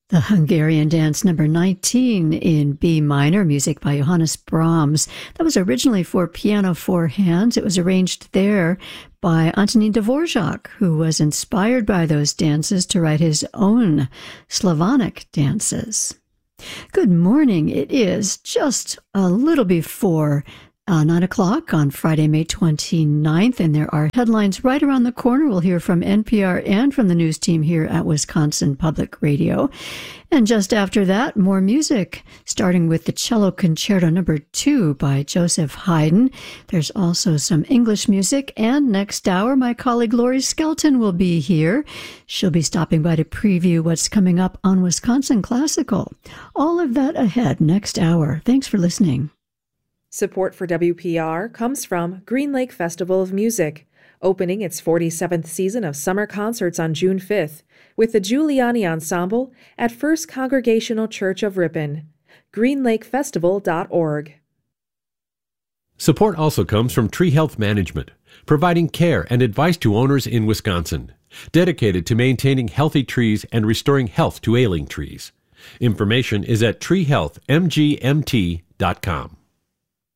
The Hungarian Dance number 19 in B minor, music by Johannes Brahms. That was originally for piano four hands. It was arranged there by Antonín Dvorak, who was inspired by those dances to write his own Slavonic dances. Good morning. It is just a little before 9 o'clock on Friday, May 29th, and there are headlines right around the corner. We'll hear from NPR and from the news team here at Wisconsin Public Radio. And just after that, more music, starting with the Cello Concerto No. 2 by Joseph Haydn. There's also some English music, and next hour, my colleague Lori Skelton will be here. She'll be stopping by to preview what's coming up on Wisconsin Classical. All of that ahead next hour. Thanks for listening. Support for WPR comes from Green Lake Festival of Music, opening its 47th season of summer concerts on June 5th with the Giuliani Ensemble at First Congregational Church of Ripon. greenlakefestival.org. Support also comes from Tree Health Management, providing care and advice to owners in Wisconsin, dedicated to maintaining healthy trees and restoring health to ailing trees. Information is at treehealthmgmt.com.